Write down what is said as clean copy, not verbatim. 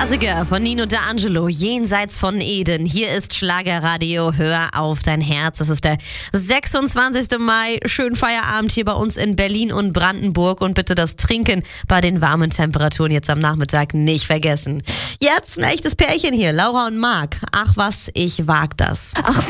Klassiker von Nino D'Angelo, Jenseits von Eden. Hier ist Schlagerradio, hör auf dein Herz. Es ist der 26. Mai. Schönen Feierabend hier bei uns in Berlin und Brandenburg. Und bitte das Trinken bei den warmen Temperaturen jetzt am Nachmittag nicht vergessen. Jetzt ein echtes Pärchen hier, Laura und Marc. Ach was, ich wag das. Ach